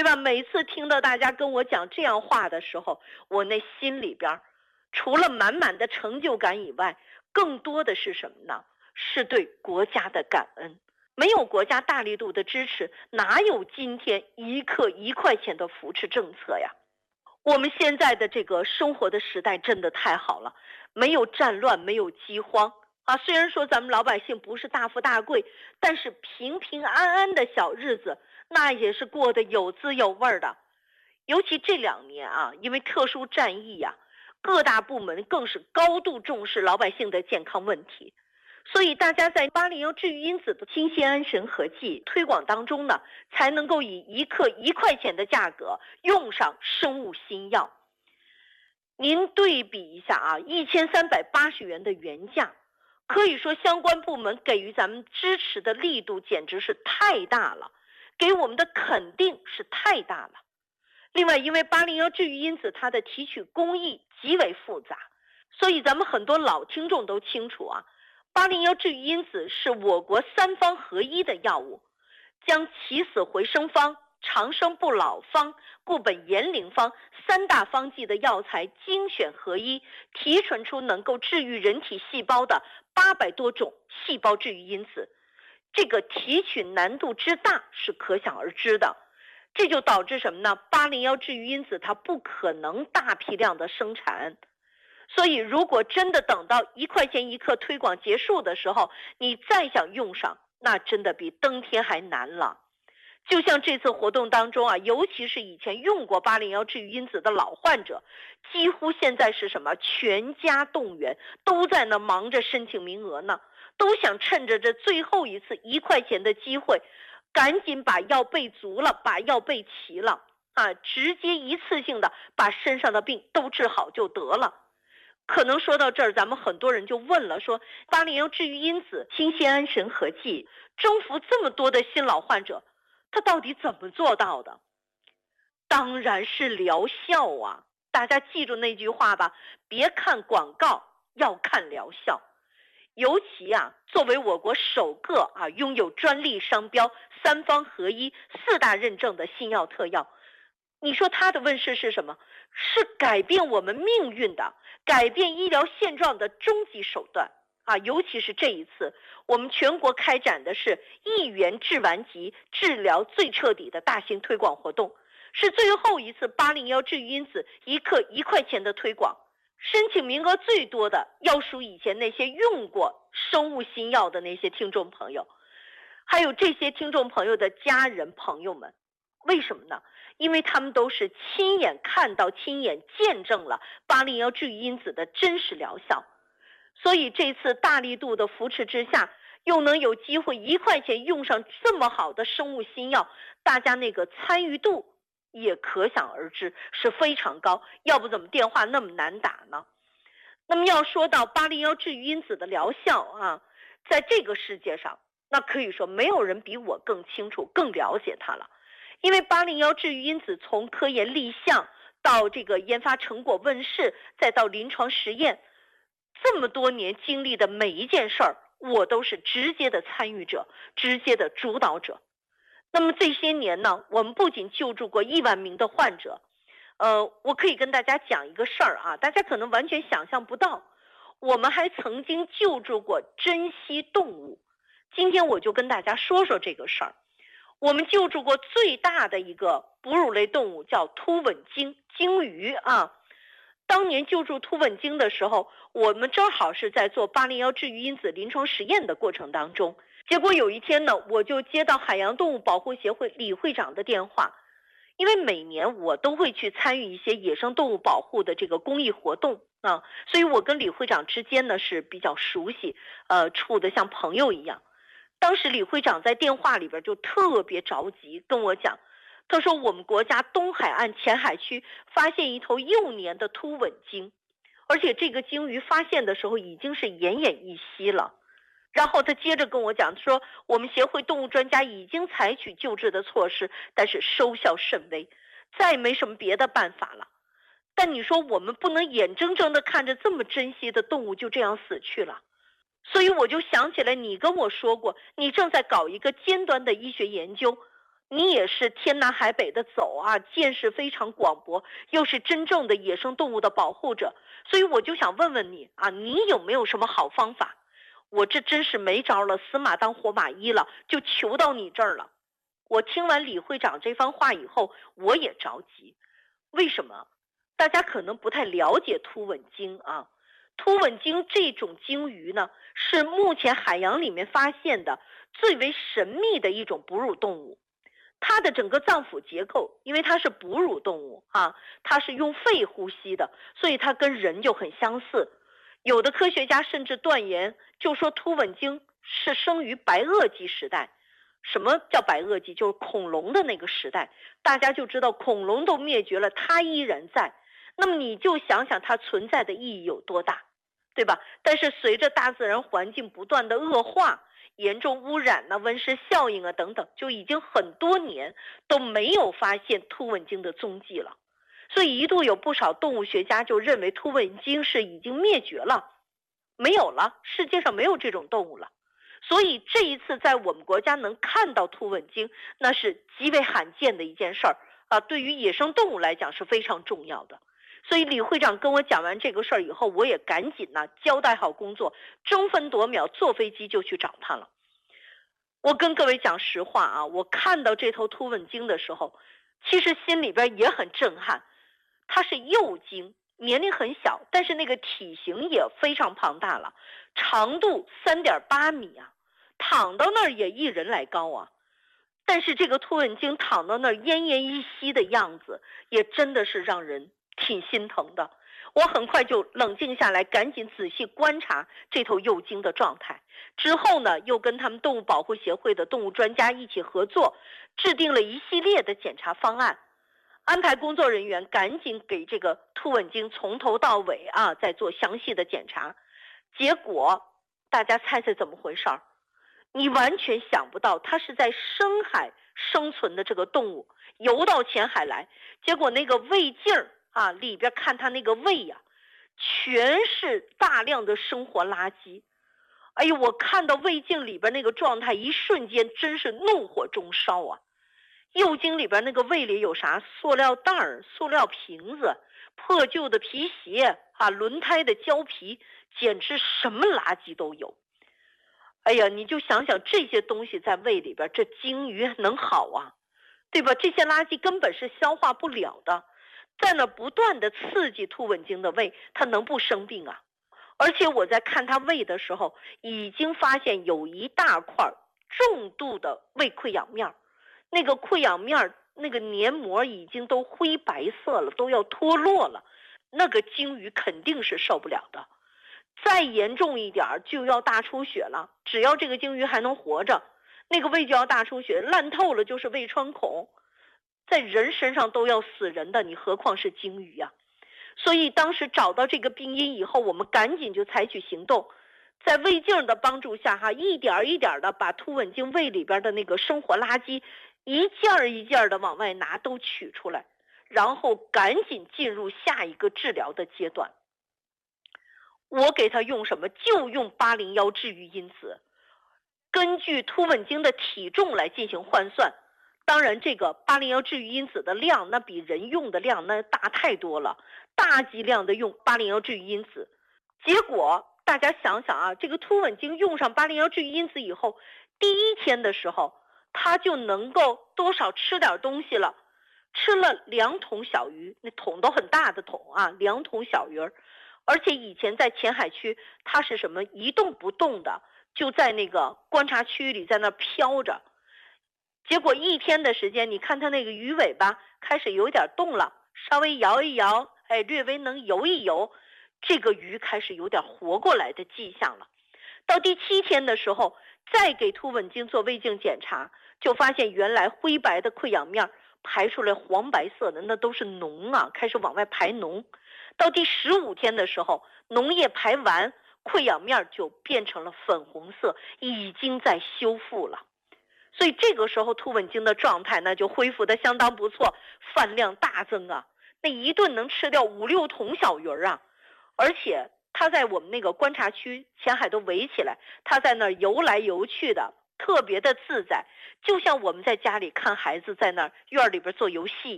了，每次听到大家跟我讲这样话的时候，我那心里边除了满满的成就感以外，更多的是什么呢？是对国家的感恩。没有国家大力度的支持，哪有今天1克1块钱的扶持政策呀？我们现在的这个生活的时代真的太好了，没有战乱，没有饥荒啊。虽然说咱们老百姓不是大富大贵，但是平平安安的小日子，那也是过得有滋有味的。尤其这2年啊，因为特殊战役呀，各大部门更是高度重视老百姓的健康问题。所以大家在801治愈因子的清心安神合剂推广当中呢，才能够以1克1块钱的价格用上生物新药。您对比一下啊，1380元的原价，可以说相关部门给予咱们支持的力度简直是太大了，给我们的肯定是太大了。另外，因为801治愈因子它的提取工艺极为复杂，所以咱们很多老听众都清楚啊，801治愈因子是我国3方合一的药物，将起死回生方、长生不老方、固本延龄方3大方剂的药材精选合一，提纯出能够治愈人体细胞的800多种细胞治愈因子。这个提取难度之大是可想而知的，这就导致什么呢？801治愈因子它不可能大批量的生产。所以如果真的等到1块钱1克推广结束的时候，你再想用上，那真的比登天还难了。就像这次活动当中啊，尤其是以前用过801治愈因子的老患者，几乎现在是什么全家动员，都在那忙着申请名额呢，都想趁着这最后一次1块钱的机会，赶紧把药备足了，把药备齐了啊，直接一次性的把身上的病都治好就得了。可能说到这儿，咱们很多人就问了，说801治愈因子清心安神合剂征服这么多的新老患者，它到底怎么做到的？当然是疗效啊！大家记住那句话吧，别看广告，要看疗效。尤其啊，作为我国首个拥有专利商标、3方合一、4大认证的新药特药，你说它的问世是什么？是改变我们命运的、改变医疗现状的终极手段啊！尤其是这一次，我们全国开展的是1元治顽疾，治疗最彻底的大型推广活动，是最后一次801治愈因子1克1块钱的推广。申请名额最多的要数以前那些用过生物新药的那些听众朋友，还有这些听众朋友的家人朋友们。为什么呢？因为他们都是亲眼看到、亲眼见证了801治愈因子的真实疗效，所以这次大力度的扶持之下，又能有机会1块钱用上这么好的生物新药，大家那个参与度也可想而知，是非常高，要不怎么电话那么难打呢？那么要说到801治愈因子的疗效啊，在这个世界上，那可以说没有人比我更清楚、更了解它了。因为801治愈因子从科研立项到这个研发成果问世，再到临床实验，这么多年经历的每一件事儿，我都是直接的参与者、直接的主导者。那么这些年呢，我们不仅救助过1万名的患者，我可以跟大家讲一个事儿啊，大家可能完全想象不到，我们还曾经救助过珍稀动物。今天我就跟大家说说这个事儿。我们救助过最大的一个哺乳类动物叫突吻鲸，鲸鱼啊。当年救助突吻鲸的时候，我们正好是在做801治愈因子临床实验的过程当中。结果有一天呢，我就接到海洋动物保护协会李会长的电话，因为每年我都会去参与一些野生动物保护的这个公益活动啊，所以我跟李会长之间呢是比较熟悉，处得像朋友一样。当时李会长在电话里边就特别着急跟我讲，他说我们国家东海岸前海区发现一头幼年的突吻鲸，而且这个鲸鱼发现的时候已经是奄奄一息了。然后他接着跟我讲说，我们协会动物专家已经采取救治的措施，但是收效甚微，再没什么别的办法了。但你说我们不能眼睁睁地看着这么珍惜的动物就这样死去了。所以我就想起来你跟我说过，你正在搞一个尖端的医学研究， 你也是天南海北的走啊，见识非常广博，又是真正的野生动物的保护者，所以我就想问问你啊，你有没有什么好方法？我这真是没招了，死马当活马医了，就求到你这儿了。我听完李会长这番话以后，我也着急。为什么？大家可能不太了解凸吻鲸啊。凸吻鲸这种鲸鱼呢，是目前海洋里面发现的最为神秘的一种哺乳动物。它的整个脏腑结构，因为它是哺乳动物啊，它是用肺呼吸的，所以它跟人就很相似。有的科学家甚至断言，就说凸吻鲸是生于白垩纪时代。什么叫白垩纪？就是恐龙的那个时代。大家就知道恐龙都灭绝了，它依然在。那么你就想想它存在的意义有多大，对吧？但是随着大自然环境不断的恶化，严重污染啊、温室效应啊等等，就已经很多年都没有发现凸吻鲸的踪迹了。所以一度有不少动物学家就认为凸吻鲸是已经灭绝了，没有了，世界上没有这种动物了。所以这一次在我们国家能看到凸吻鲸，那是极为罕见的一件事儿啊，对于野生动物来讲是非常重要的。所以李会长跟我讲完这个事儿以后，我也赶紧呢交代好工作，争分夺秒坐飞机就去找他了。我跟各位讲实话啊，我看到这头凸吻鲸的时候，其实心里边也很震撼。它是幼鲸，年龄很小，但是那个体型也非常庞大了，长度3.8米啊，躺到那儿也一人来高啊。但是这个凸吻鲸躺到那儿奄奄一息的样子，也真的是让人挺心疼的。我很快就冷静下来，赶紧仔细观察这头幼鲸的状态。之后呢，又跟他们动物保护协会的动物专家一起合作，制定了一系列的检查方案，安排工作人员赶紧给这个凸吻鲸从头到尾啊再做详细的检查。结果大家猜猜怎么回事儿？你完全想不到，它是在深海生存的这个动物，游到浅海来，结果那个胃镜儿啊里边看它那个胃呀，全是大量的生活垃圾。哎呦，我看到胃镜里边那个状态，一瞬间真是怒火中烧啊！幼鲸里边那个胃里有啥？塑料袋儿、塑料瓶子、破旧的皮鞋啊、轮胎的胶皮，简直什么垃圾都有。哎呀，你就想想这些东西在胃里边，这鲸鱼能好啊？对吧？这些垃圾根本是消化不了的，在那不断的刺激凸吻鲸的胃，它能不生病啊？而且我在看它胃的时候，已经发现有一大块重度的胃溃疡面，那个溃疡面那个黏膜已经都灰白色了，都要脱落了，那个鲸鱼肯定是受不了的。再严重一点就要大出血了，只要这个鲸鱼还能活着，那个胃就要大出血，烂透了就是胃穿孔，在人身上都要死人的，你何况是鲸鱼啊？所以当时找到这个病因以后，我们赶紧就采取行动，在胃镜的帮助下一点一点的把凸吻鲸胃里边的那个生活垃圾一件一件的往外拿，都取出来，然后赶紧进入下一个治疗的阶段。我给他用什么？就用801治愈因子，根据凸吻鲸的体重来进行换算。当然这个801治愈因子的量那比人用的量那大太多了，大剂量的用801治愈因子。结果大家想想啊，这个凸吻鲸用上801治愈因子以后，第一天的时候它就能够多少吃点东西了，吃了2桶小鱼，那桶都很大的桶啊，2桶小鱼儿。而且以前在前海区它是什么一动不动的，就在那个观察区里在那飘着。结果一天的时间，你看它那个鱼尾巴开始有点动了，稍微摇一摇，哎，略微能游一游，这个鱼开始有点活过来的迹象了。到第7天的时候，再给凸吻鲸做胃镜检查，就发现原来灰白的溃疡面排出来黄白色的，那都是脓啊，开始往外排脓。到第15天的时候，脓液排完，溃疡面就变成了粉红色，已经在修复了。所以这个时候凸吻鲸的状态那就恢复的相当不错，饭量大增啊，那一顿能吃掉5、6桶小鱼啊。而且它在我们那个观察区前海都围起来，它在那儿游来游去的， 特别的自在，就像我们在家里看孩子在那儿院里边做游戏